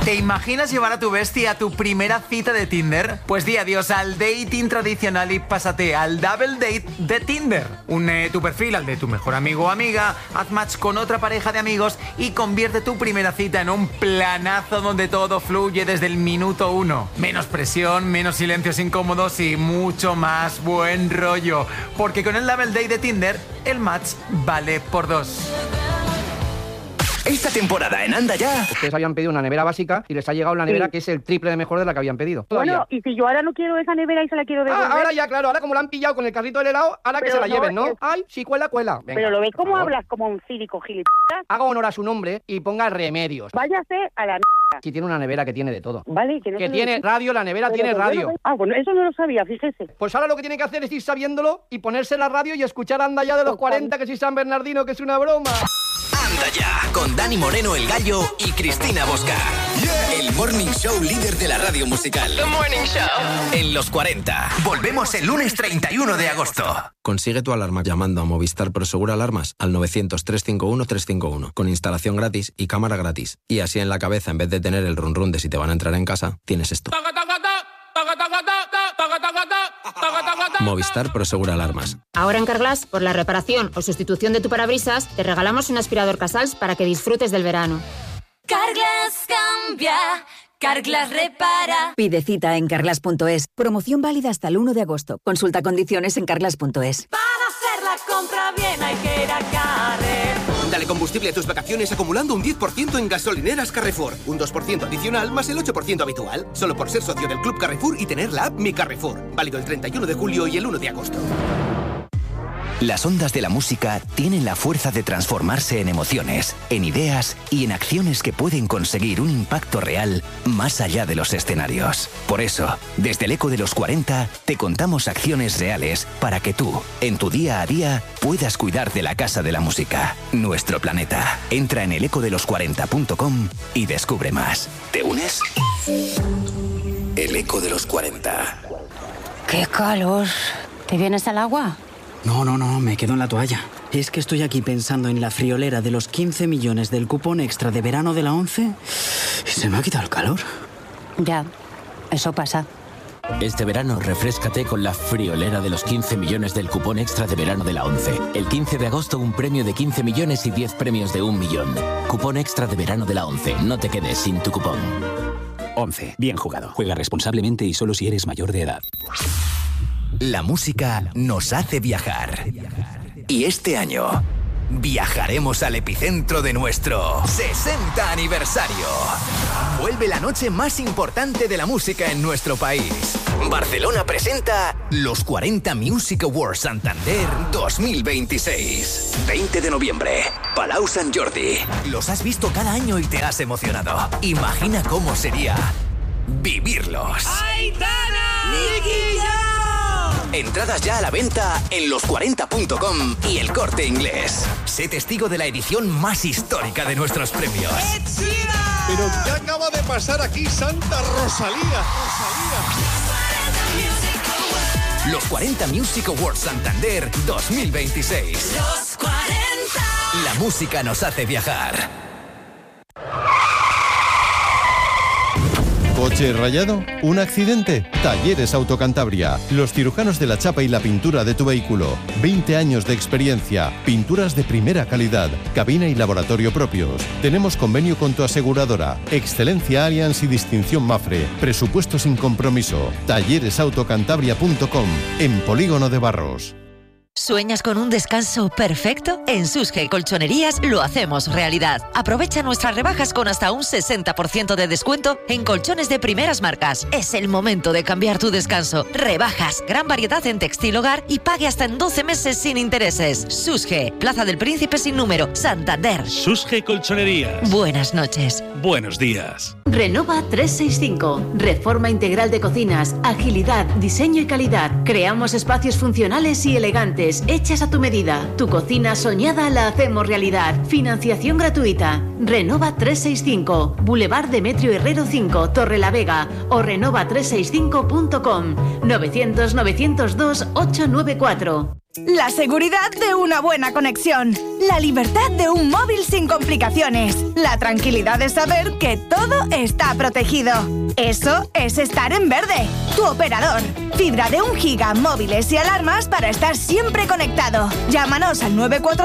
¿Te imaginas llevar a tu bestia a tu primera cita de Tinder? Pues di adiós al dating tradicional y pásate al double date de Tinder. Une tu perfil al de tu mejor amigo o amiga, haz match con otra pareja de amigos y convierte tu primera cita en un planazo donde todo fluye desde el minuto 1. Menos presión, menos silencios incómodos y mucho más buen rollo. Porque con el double date de Tinder, el match vale por 2. Esta temporada en Anda Ya. Ustedes habían pedido una nevera básica y les ha llegado la nevera que es el triple de mejor de la que habían pedido. Todavía. Bueno, y si yo ahora no quiero esa nevera y se la quiero devolver. Ahora ya, claro, ahora como la han pillado con el carrito del helado, ahora Pero que se la no, lleven, ¿no? Ay, sí, cuela. Venga, pero lo ves como por favor. hablas como un cínico gilipollas. Haga honor a su nombre y ponga Remedios. Váyase a la Si tiene una nevera que tiene de todo. Vale, que no Que se tiene lo... radio, la nevera tiene radio. Bueno, eso no lo sabía, fíjese. Pues ahora lo que tiene que hacer es ir sabiéndolo y ponerse la radio y escuchar Anda Ya de los 40, que si San Bernardino, que es una broma. Anda Ya, con Dani Moreno el Gallo y Cristina Bosca. El morning show líder de la radio musical. The Morning Show. En los 40. Volvemos el lunes 31 de agosto. Consigue tu alarma llamando a Movistar Prosegur Alarmas al 900-351-351, con instalación gratis y cámara gratis. Y así en la cabeza, en vez de tener el run run de si te van a entrar en casa, tienes esto. Movistar Prosegur Alarmas. Ahora en Carglass, por la reparación o sustitución de tu parabrisas, te regalamos un aspirador Casals para que disfrutes del verano. Carglass cambia, Carglass repara. Pide cita en carglass.es. Promoción válida hasta el 1 de agosto. Consulta condiciones en carglass.es. Para hacer la compra bien hay que ir a Carrefour. Dale combustible a tus vacaciones acumulando un 10% en gasolineras Carrefour. Un 2% adicional más el 8% habitual. Solo por ser socio del Club Carrefour y tener la app Mi Carrefour. Válido el 31 de julio y el 1 de agosto. Las ondas de la música tienen la fuerza de transformarse en emociones, en ideas y en acciones que pueden conseguir un impacto real más allá de los escenarios. Por eso, desde el Eco de los 40, te contamos acciones reales para que tú, en tu día a día, puedas cuidar de la Casa de la Música, nuestro planeta. Entra en elecodelos40.com y descubre más. ¿Te unes? El Eco de los 40. ¡Qué calor! ¿Te vienes al agua? No, me quedo en la toalla. Es que estoy aquí pensando en la friolera de los 15 millones del cupón extra de verano de la 11 y se me ha quitado el calor. Ya, eso pasa. Este verano, refréscate con la friolera de los 15 millones del cupón extra de verano de la 11. El 15 de agosto, un premio de 15 millones y 10 premios de 1 millón. Cupón extra de verano de la 11. No te quedes sin tu cupón. 11. Bien jugado. Juega responsablemente y solo si eres mayor de edad. La música nos hace viajar. Y este año viajaremos al epicentro de nuestro 60 aniversario. Vuelve la noche más importante de la música en nuestro país. Barcelona presenta los 40 Music Awards Santander 2026. 20 de noviembre, Palau Sant Jordi. Los has visto cada año y te has emocionado. Imagina cómo sería vivirlos. ¡Aitana! ¡Nicky! Entradas ya a la venta en los40.com y El Corte Inglés. Sé testigo de la edición más histórica de nuestros premios. Pero ¿qué acaba de pasar aquí, Santa Rosalía? Los 40 Music Awards Santander 2026. Los 40. La música nos hace viajar. ¿Coche rayado? ¿Un accidente? Talleres Autocantabria. Los cirujanos de la chapa y la pintura de tu vehículo. 20 años de experiencia. Pinturas de primera calidad. Cabina y laboratorio propios. Tenemos convenio con tu aseguradora. Excelencia Allianz y distinción Mafre. Presupuesto sin compromiso. Talleresautocantabria.com. En Polígono de Barros. ¿Sueñas con un descanso perfecto? En Susge Colchonerías lo hacemos realidad. Aprovecha nuestras rebajas con hasta un 60% de descuento en colchones de primeras marcas. Es el momento de cambiar tu descanso. Rebajas, gran variedad en textil hogar y pague hasta en 12 meses sin intereses. Susge, Plaza del Príncipe sin número, Santander. Susge Colchonerías. Buenas noches. Buenos días. Renova 365. Reforma integral de cocinas, agilidad, diseño y calidad. Creamos espacios funcionales y elegantes, hechas a tu medida. Tu cocina soñada la hacemos realidad. Financiación gratuita. Renova 365. Boulevard Demetrio Herrero 5, Torrelavega. O renova365.com. 900 902 894. La seguridad de una buena conexión. La libertad de un móvil sin complicaciones. La tranquilidad de saber que todo está protegido. Eso es estar en verde. Tu operador. Fibra de 1 giga, móviles y alarmas para estar siempre conectado. Llámanos al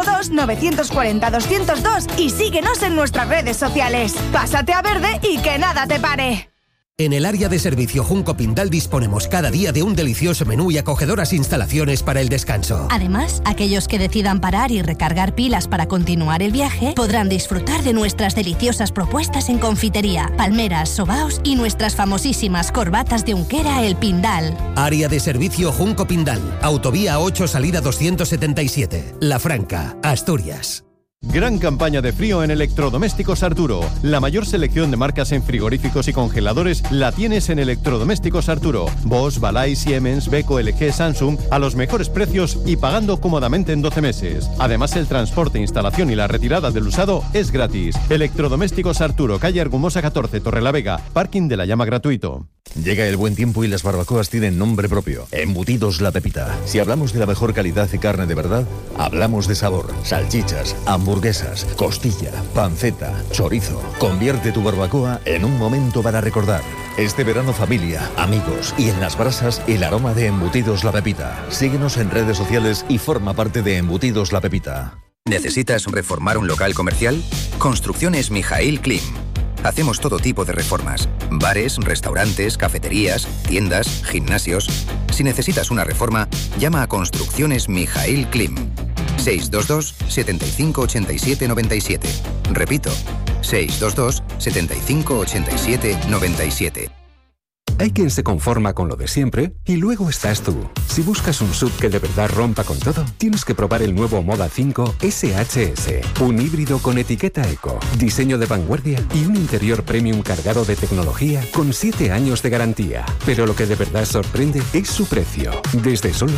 942-940-202 y síguenos en nuestras redes sociales. Pásate a verde y que nada te pare. En el área de servicio Junco Pindal disponemos cada día de un delicioso menú y acogedoras instalaciones para el descanso. Además, aquellos que decidan parar y recargar pilas para continuar el viaje podrán disfrutar de nuestras deliciosas propuestas en confitería, palmeras, sobaos y nuestras famosísimas corbatas de Unquera El Pindal. Área de servicio Junco Pindal, Autovía 8 salida 277, La Franca, Asturias. Gran campaña de frío en Electrodomésticos Arturo. La mayor selección de marcas en frigoríficos y congeladores la tienes en Electrodomésticos Arturo. Bosch, Balay, Siemens, Beko, LG, Samsung a los mejores precios y pagando cómodamente en 12 meses. Además, el transporte, instalación y la retirada del usado es gratis. Electrodomésticos Arturo, calle Argumosa 14, Torrelavega. Parking de la Llama gratuito. Llega el buen tiempo y las barbacoas tienen nombre propio. Embutidos La Pepita. Si hablamos de la mejor calidad de carne de verdad, hablamos de sabor. Salchichas, hamburguesas, costilla, panceta, chorizo. Convierte tu barbacoa en un momento para recordar. Este verano, familia, amigos y en las brasas, el aroma de Embutidos La Pepita. Síguenos en redes sociales y forma parte de Embutidos La Pepita. ¿Necesitas reformar un local comercial? Construcciones Mijaíl Klim. Hacemos todo tipo de reformas. Bares, restaurantes, cafeterías, tiendas, gimnasios. Si necesitas una reforma, llama a Construcciones Mijaíl Klim. 622 75 87 97. Repito, 622 75 87 97. Hay quien se conforma con lo de siempre y luego estás tú. Si buscas un SUV que de verdad rompa con todo, tienes que probar el nuevo Moda 5 SHS. Un híbrido con etiqueta eco, diseño de vanguardia y un interior premium cargado de tecnología con 7 años de garantía. Pero lo que de verdad sorprende es su precio. Desde solo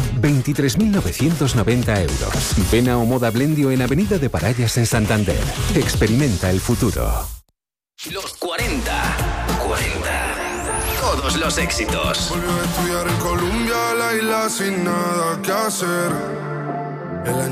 23.990 euros. Ven a Omoda Blendio en Avenida de Parallas en Santander. Experimenta el futuro. Los 40. Todos los éxitos. Volvió a estudiar en Colombia, la isla sin nada que hacer.